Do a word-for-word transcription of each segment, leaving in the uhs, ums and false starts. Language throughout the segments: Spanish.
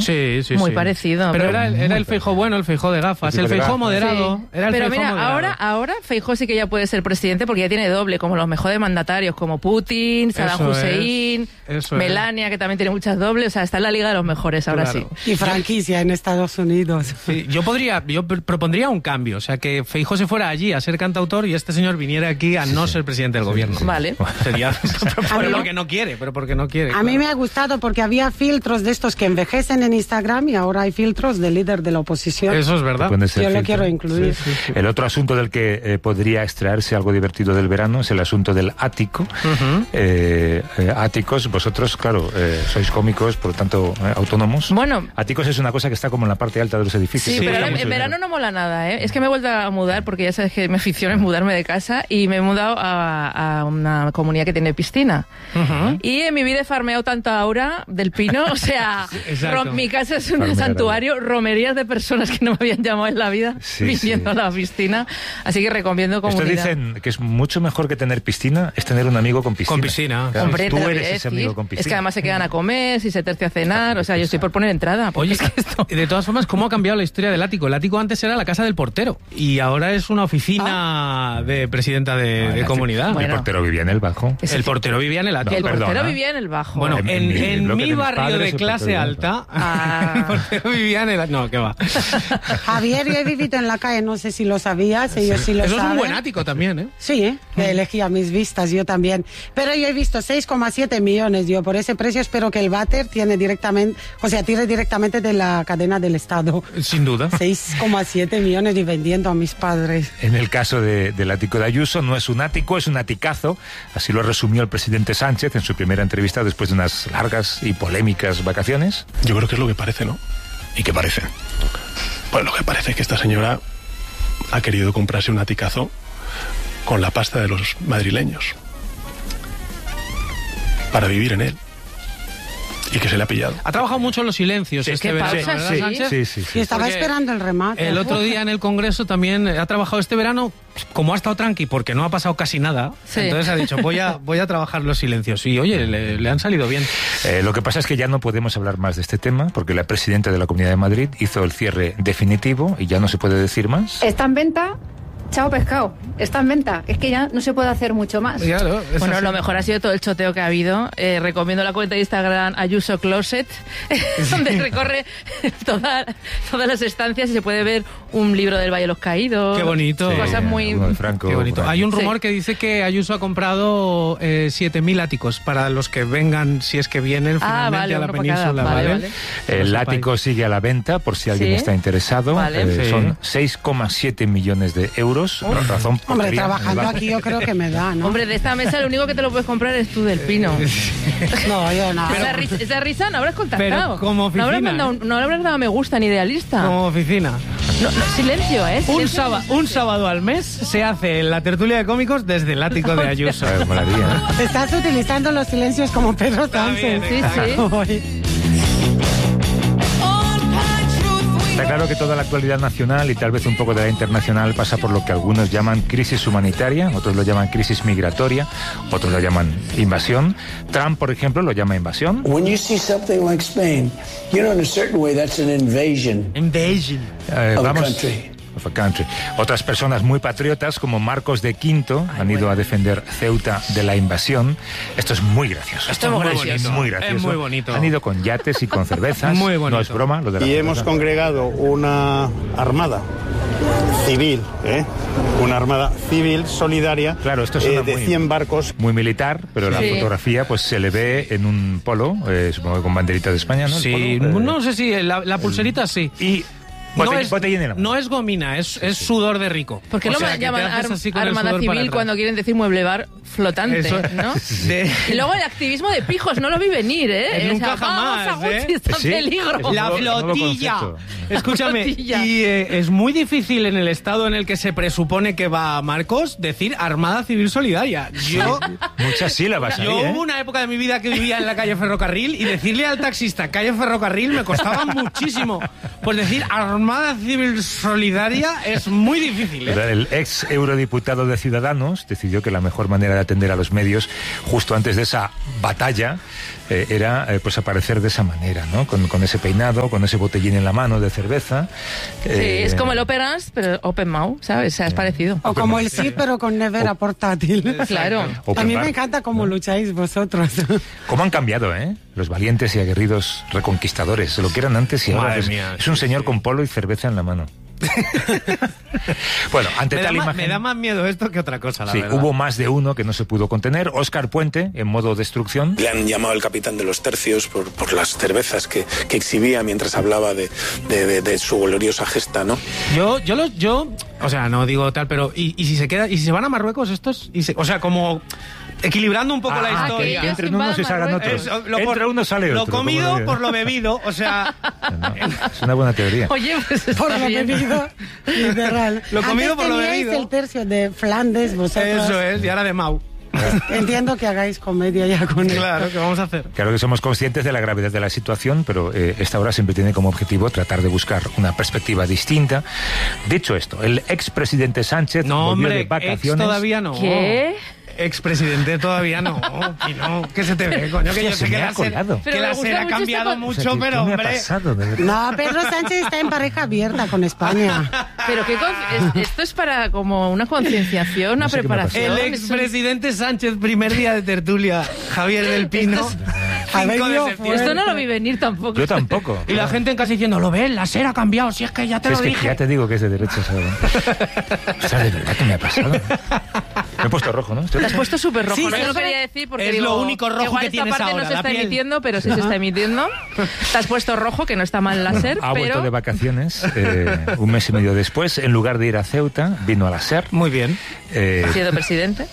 Sí, sí, Muy sí. parecido. Pero, pero era, el- era el Feijóo bueno, el Feijóo de gafas, el Feijóo moderado. Sí. Era el Pero Feijóo mira, moderado. ahora, ahora Feijóo sí que ya puede ser presidente porque ya tiene doble, como los mejores mandatarios, como Putin, Saddam Eso Hussein, es, eso Melania, que también tiene muchas dobles. O sea, está en la liga de los mejores ahora Claro. sí. Y franquicia en Estados Unidos. Sí, yo podría, yo pr- propondría un cambio, o sea, que Feijóo se fuera allí a ser cantautor y este señor viniera aquí a no ser presidente del gobierno. Vale. Sería, pero mí- porque no quiere, pero porque no quiere. A claro. mí me ha gustado porque había filtros de estos que envejecen en Instagram y ahora hay filtros del líder de la oposición. Eso es verdad. Puede ser Yo lo filtro. quiero incluir. Sí, sí, sí. El otro asunto del que eh, podría extraerse algo divertido del verano es el asunto del ático. Ujú. Eh, eh, áticos, vosotros, claro, eh, sois cómicos, por lo tanto, eh, autónomos. Bueno. Áticos es una cosa que está como en la parte alta de los edificios. Sí, Se pero cuesta ahora mucho en verano dinero. no mola nada, ¿eh? Es que me he vuelto a mudar porque ya sabes que mi afición es mudarme de casa y me he mudado a, a una comunidad que tiene piscina. Ujú. Y en mi vida he farmeado tanta aura del pino, o sea, exacto. rom- mi casa es un Farmear, santuario, romerías de personas que no me habían llamado en la vida Sí, viniendo sí. a la piscina, así que recomiendo Esto comunidad. dicen que es mucho mejor que tener piscina, es tener un amigo con piscina. Con piscina. Claro, Hombre, tú te lo voy eres a ese decir. amigo con piscina. Es que además se quedan a comer, si se tercia a cenar, o sea, yo estoy por poner entrada. porque Oye, es que esto... de todas formas, ¿cómo ha cambiado la historia del ático? El ático antes era la casa del portero y ahora es una oficina de presidenta de, de Ah, comunidad. El Bueno. portero vivía en el bajo. Ese- El portero vivía en el que ático. el portero perdona. vivía en el bajo. Bueno, En- en, en mi en bloque mi de mis barrio padres, de el clase portero alta, Ah. el portero vivía en el... No, ¿qué va? Javier, yo he vivido en la calle, no sé si lo sabías, ellos sí lo Eso es saben. un buen ático también, ¿eh? Sí, ¿eh? que elegía mis vistas, yo también. Pero yo he visto seis coma siete millones, yo por ese precio espero que el váter tiene directamente, o sea, tire directamente de la cadena del Estado. Sin duda. seis coma siete millones y vendiendo a mis padres. En el caso de- del ático de Ayuso, no es un ático, es un aticazo. Así lo resumió el presidente Sánchez en su primera entrevista después de unas largas y polémicas vacaciones. Yo creo que es lo que parece, ¿no? ¿Y qué parece? Pues lo que parece es que esta señora ha querido comprarse un aticazo con la pasta de los madrileños para vivir en él. Y que se le ha pillado. Ha trabajado mucho en los silencios este ¿Qué verano, pasa? ¿verdad, Sí. Sánchez? Sí, sí, Y sí. estaba Porque esperando el remate. El otro día en el Congreso también ha trabajado este verano, como ha estado tranqui, porque no ha pasado casi nada, Sí. entonces ha dicho, voy a, voy a trabajar los silencios. Y oye, le, le han salido bien. Eh, lo que pasa es que ya no podemos hablar más de este tema porque la presidenta de la Comunidad de Madrid hizo el cierre definitivo y ya no se puede decir más. Está en venta, chao pescado, está en venta. Es que ya no se puede hacer mucho más. Claro, es Bueno, así. lo mejor ha sido todo el choteo que ha habido. Eh, recomiendo la cuenta de Instagram Ayuso Closet, donde recorre toda- todas las estancias y se puede ver un libro del Valle de los Caídos. Qué bonito. Sí, Cosas muy... uno de Franco, Qué bonito. por ahí. Hay un Sí. rumor que dice que Ayuso ha comprado eh, siete mil áticos para los que vengan, si es que vienen Ah, finalmente vale, a la uno por cada. península. Vale, ¿vale? vale. Que lo El sepáis. ático sigue a la venta por si alguien Sí. está interesado. Vale. Eh, Sí. Son seis coma siete millones de euros. Por razón Hombre, portería en el trabajando bajo. aquí yo creo que me da, ¿no? Hombre, de esta mesa lo único que te lo puedes comprar es tú del Pino. No, yo no. esa, risa, esa risa no habrás contactado. Pero como no, habrás oficina, mandado, ¿eh? no le habrás dado me gusta ni idealista. Como oficina. No, no, silencio, ¿eh? Un, Silencio. sábado, un sábado al mes se hace la tertulia de cómicos desde el ático de Ayuso. Eh, molaría, ¿eh? Estás utilizando los silencios como Pedro Sánchez. bien, Sí, sí. Hoy. Está claro que toda la actualidad nacional y tal vez un poco de la internacional pasa por lo que algunos llaman crisis humanitaria, otros lo llaman crisis migratoria, otros lo llaman invasión. Trump, por ejemplo, lo llama invasión. When you see something like Spain, you know, in a certain way, that's an invasion Invasion. Eh, of a vamos, country. of a country. Otras personas muy patriotas, como Marcos de Quinto, han ido a defender Ceuta de la invasión. Esto es muy gracioso. Esto es muy gracioso. bonito. muy gracioso. Es muy bonito. Han ido con yates y con cervezas. Muy bonito. No es broma lo de la Y hemos cerveza. congregado una armada civil, ¿eh? una armada civil solidaria Claro, esto suena eh, de muy- cien barcos. Muy militar, pero la Sí. fotografía pues se le ve en un polo, eh, supongo que con banderita de España, ¿no? El Sí, polo, eh, no sé si la, la pulserita sí. Y No bote- es, botellín en la mano. no es gomina, es, es sudor de rico. ¿Por qué O lo sea, que te llaman haces ar- así con el Armada sudor para Civil atrás. cuando quieren decir mueble bar flotante, Eso- ¿no? De- Y luego el activismo de pijos, no lo vi venir, ¿eh? Eh, nunca O sea, vamos, jamás, Agustín, ¿eh? está en Sí. peligro. La Nuevo- nuevo flotilla. concepto. Escúchame, Flotilla. y eh, es muy difícil en el estado en el que se presupone que va Marcos decir Armada Civil Solidaria. Yo, Muchas sílabas ahí, yo ¿eh? hubo una época de mi vida que vivía en la calle Ferrocarril y decirle al taxista calle Ferrocarril me costaba muchísimo. Pues decir Armada Armada Civil Solidaria es muy difícil, ¿eh? El ex eurodiputado de Ciudadanos decidió que la mejor manera de atender a los medios justo antes de esa batalla eh, era eh, pues aparecer de esa manera, ¿no? Con, con ese peinado, con ese botellín en la mano de cerveza. Sí, eh, es como el Open Arms, pero Open Mouth, ¿sabes? O sea, es parecido. O como el sí, pero con nevera portátil. Claro. A mí me encanta cómo lucháis vosotros. ¿Cómo han cambiado, eh? Los valientes y aguerridos reconquistadores, lo que eran antes y ahora. Madre Es, mía, es un sí, señor sí. con polo y cerveza en la mano. Bueno, ante Me da, tal más, imagen... me da más miedo esto que otra cosa, la Sí, verdad. hubo más de uno que no se pudo contener. Óscar Puente, en modo destrucción. Le han llamado el capitán de los tercios por, por las cervezas que, que exhibía mientras hablaba de, de, de, de su gloriosa gesta, ¿no? Yo, yo, los, yo, o sea, no digo tal, pero ¿y, y si se queda, y si se van a Marruecos estos? Y se, o sea, como equilibrando un poco Ah, la que historia. ellos Entren invadan unos y salgan Marruecos. otros. Es, lo Entra por- uno, sale Lo otro. comido como por lo bebido, o sea... No, es una buena teoría. Oye, pues está Por lo bien. bebido, literal. Lo comido Antes por lo teníais bebido. el tercio de Flandes, vosotros. Eso es, y ahora de Mau. Entiendo que hagáis comedia ya con él. Claro, ¿qué vamos a hacer? Claro que somos conscientes de la gravedad de la situación, pero eh, esta obra siempre tiene como objetivo tratar de buscar una perspectiva distinta. Dicho esto, el expresidente Sánchez No, volvió hombre, de ex vacaciones. todavía no. ¿Qué? Expresidente todavía no. Y no, ¿qué se te ve, coño? Que yo Se sé me que ha la SER, colado. Pero que me la gusta SER ha mucho cambiado esta co- O sea, mucho, ¿qué- pero ¿qué me ha hombre... pasado? De verdad? No, Pedro Sánchez está en pareja abierta con España. Pero qué con- es- esto es para como una concienciación, una No sé qué me ha preparación. El es un- expresidente Sánchez, primer día de tertulia, Javier del Pino, Esto Ha cinco de venido septiembre. Esto no lo vi venir tampoco. Yo tampoco. Y la gente en casa diciendo, lo ves, la SER ha cambiado, si es que ya te Es lo que dije. ya te digo que es de derecha, ¿sabes? O sea, de verdad que me ha pasado. Me he puesto rojo, ¿no? Estoy- Te has puesto súper rojo. Sí, no sí, te lo eso quería decir porque es digo, lo único rojo igual que esta tienes parte ahora, no se la está piel. emitiendo, pero sí se está emitiendo. Te has puesto rojo, que no está mal la SER, Ha vuelto pero... de vacaciones eh, un mes y medio después. En lugar de ir a Ceuta, vino a la SER. Muy bien. Eh, siendo presidente.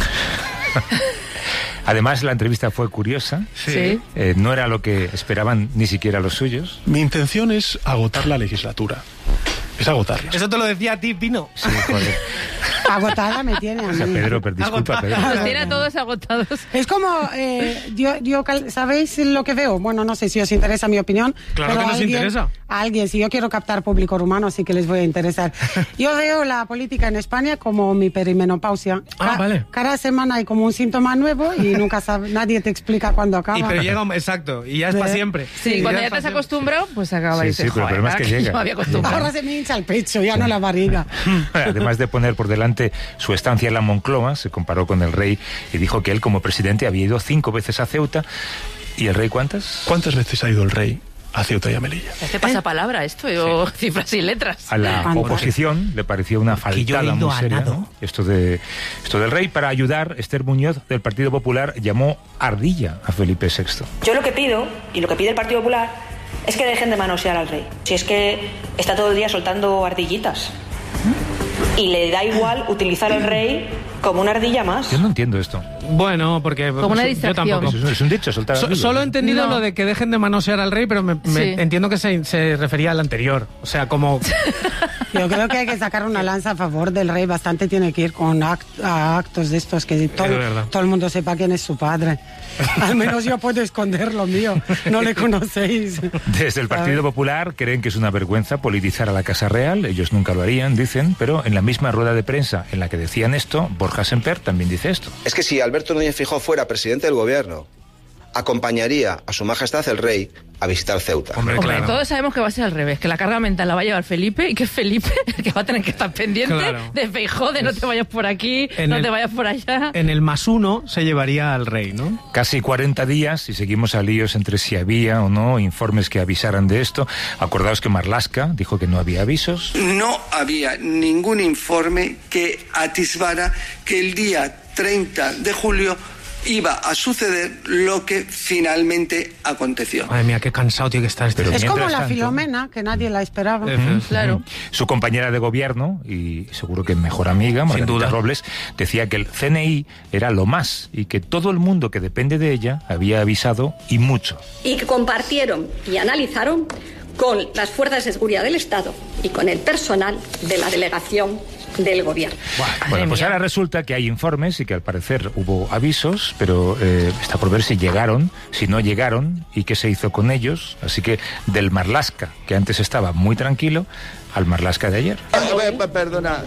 además, la entrevista fue curiosa. Sí. Eh, no era lo que esperaban ni siquiera los suyos. Mi intención es agotar la legislatura. Es agotarla. Eso te lo decía a ti, Pino. Sí, joder. Agotada me tiene a O sea, mí. Pedro, pero disculpa, Pedro. Los tiene a todos agotados. Es como, eh, yo, yo, cal- ¿sabéis lo que veo? Bueno, no sé si os interesa mi opinión. Claro pero que nos alguien, interesa. A alguien, si yo quiero captar público rumano, así que les voy a interesar. Yo veo la política en España como mi perimenopausia. Ah, Ca- vale. Cada semana hay como un síntoma nuevo y nunca sabe, nadie te explica cuándo acaba. Y pero llega, un- exacto, y ya es para Sí. siempre. Sí, Y cuando es ya te pa' has siempre. acostumbrado, pues acaba Sí, y sí, dices, pero el joder, problema es que ahora llega. me había acostumbrado. Ahora se me hincha el pecho, ya no la barriga. Además de poner por delante su estancia en la Moncloa, se comparó con el rey y dijo que él como presidente había ido cinco veces a Ceuta. ¿Y el rey cuántas? ¿Cuántas veces ha ido el rey a Ceuta y a Melilla? Este pasapalabra esto, yo, cifras y letras. A la Ah, oposición le pareció una Que yo he faltada ido muy a seria, nado. ¿no? Esto de esto del rey. Para ayudar, Esther Muñoz del Partido Popular llamó ardilla a Felipe sexto. Yo lo que pido, y lo que pide el Partido Popular, es que dejen de manosear al rey. Si es que está todo el día soltando ardillitas. Y le da igual utilizar al rey como una ardilla más. Yo no entiendo esto. Bueno, porque Como una yo distracción. tampoco. Es un, es un dicho, soltar So- ardillas. solo he entendido No. lo de que dejen de manosear al rey, pero me, me Sí. entiendo que se, se refería al anterior. O sea, como... Yo creo que hay que sacar una lanza a favor del rey. Bastante tiene que ir con act- a actos de estos que todo, Es verdad. todo el mundo sepa quién es su padre. Al menos yo puedo esconder lo mío. No le conocéis. Desde el Partido Popular creen que es una vergüenza politizar a la Casa Real. Ellos nunca lo harían, dicen, pero en la misma rueda de prensa en la que decían esto, Borja Semper también dice esto. Es que si Alberto Núñez Feijóo fuera presidente del gobierno, acompañaría a su majestad el rey a visitar Ceuta. Hombre, Hombre, claro. todos sabemos que va a ser al revés, que la carga mental la va a llevar Felipe y que es Felipe el que va a tener que estar pendiente Claro. de Feijóo, de no te vayas por aquí, En no el- te vayas por allá. En el más uno se llevaría al rey, ¿no? Casi cuarenta días y seguimos a líos entre si había o no informes que avisaran de esto. Acordaos que Marlaska dijo que no había avisos. No había ningún informe que atisbara que el día treinta de julio iba a suceder lo que finalmente aconteció. Madre mía, qué cansado tiene que estar este Pero Es señor. como mientras la tanto- Filomena, que nadie la esperaba. Eso es. Claro. Su compañera de gobierno, y seguro que mejor amiga, Margarita duda. Robles, decía que el C N I era lo más y que todo el mundo que depende de ella había avisado y mucho. Y que compartieron y analizaron con las fuerzas de seguridad del Estado y con el personal de la delegación del gobierno. Bueno, pues ahora resulta que hay informes y que al parecer hubo avisos, pero eh, está por ver si llegaron, si no llegaron y qué se hizo con ellos. Así que del Marlaska, que antes estaba muy tranquilo, al Marlaska de ayer. Perdona,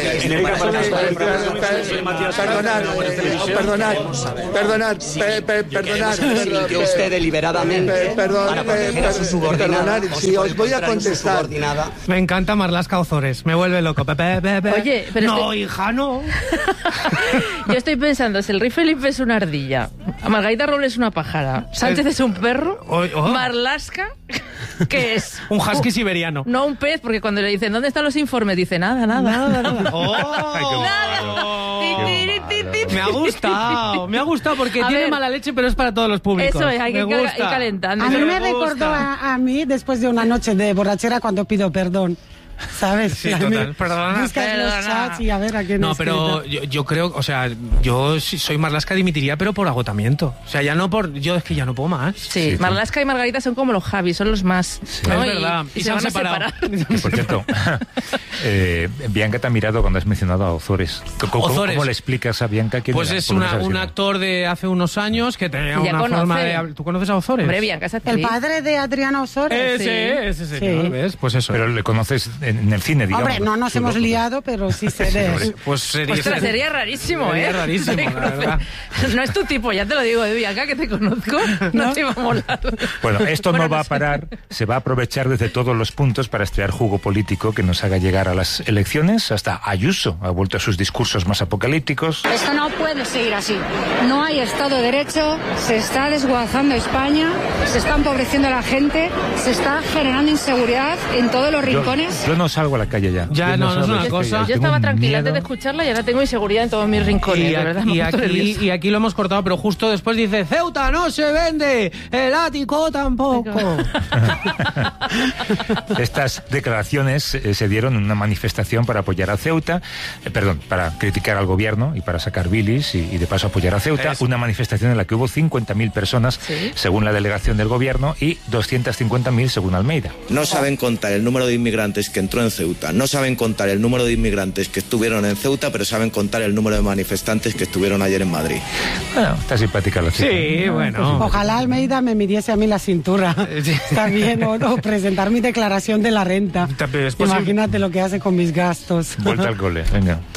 perdonad, perdonad, perdonad, perdonad. Que usted deliberadamente para proteger a su subordinada, si os voy a contestar. Me encanta Marlaska Ozores, me vuelve loco. Pepe, pepe. Oye, pero no, este... hija, no. Yo estoy pensando, si el rey Felipe es una ardilla, Margarita Robles es una pájara, Sánchez es un perro, oh, oh. Marlaska, ¿qué es? Un husky siberiano. No un pez, porque cuando le dicen ¿dónde están los informes? Dice nada, nada. Nada, nada. Oh, nada. Me ha gustado, me ha gustado porque A tiene ver, mala leche, pero es para todos los públicos. Eso es, hay que me ir gusta. calentando. A mí me, me recordó a, a mí después de una noche de borrachera cuando pido perdón. ¿Sabes? Sí, total. Perdona, Buscas perdona. los chats y a ver a quién No, es pero yo, yo creo, o sea, yo si soy Marlaska dimitiría, pero por agotamiento. O sea, ya no por... Yo es que ya no puedo más. Sí, sí Marlaska y Margarita son como los Javi, son los más... Sí. ¿no? Es verdad. Y, y Y se, se han van a separado. separar. Y por cierto, eh, Bianca te ha mirado cuando has mencionado a Ozores. ¿Cómo, Ozores. ¿Cómo le explicas a Bianca quién Pues era? es ¿Por qué una, no sabes un quién era? actor de hace unos años que tenía Ya una conoce. forma de... hablar. ¿Tú conoces a Ozores? Hombre, Bianca es actriz. El padre de Adriana Ozores. Ese, ese señor, Sí. ¿ves? Pues eso. Pero le conoces en, en el cine, digamos. Hombre, no nos Chulo. hemos liado, pero sí sé de hombre. eso. Pues sería, Ostras, sería rarísimo, sería ¿eh? rarísimo, la verdad. No es tu tipo, ya te lo digo, de Bianca, que te conozco, no, te iba a molar. Bueno, esto Bueno, no va no a sé. parar, se va a aprovechar desde todos los puntos para estudiar jugo político que nos haga llegar a las elecciones. Hasta Ayuso ha vuelto a sus discursos más apocalípticos. Esto no puede seguir así. No hay Estado de Derecho, se está desguazando España, se está empobreciendo la gente, se está generando inseguridad en todos los Yo, rincones. yo no salgo a la calle ya. Ya, Yo no, no es salgo una a la cosa. calle. Yo Tengo estaba un tranquila antes de miedo. escucharla y ahora tengo inseguridad en todos mis rincones, Y, de verdad, aquí, me y, ha puesto aquí, nerviosa. y aquí lo hemos cortado, pero justo después dice Ceuta no se vende, el ático tampoco. Estas declaraciones eh, se dieron en una manifestación para apoyar a Ceuta, eh, perdón, para criticar al gobierno y para sacar bilis y, y de paso apoyar a Ceuta. Eso. Una manifestación en la que hubo cincuenta mil personas, Sí. según la delegación del gobierno, y doscientas cincuenta mil según Almeida. No saben contar el número de inmigrantes que entró en Ceuta, no saben contar el número de inmigrantes que estuvieron en Ceuta, pero saben contar el número de manifestantes que estuvieron ayer en Madrid. Bueno, está simpática la chica. Sí, bueno. Ojalá Almeida me midiese a mí la cintura. Está bien, o, o presentar mi declaración de la renta. Es posible. Imagínate lo que hace con mis gastos. Vuelta al cole, venga.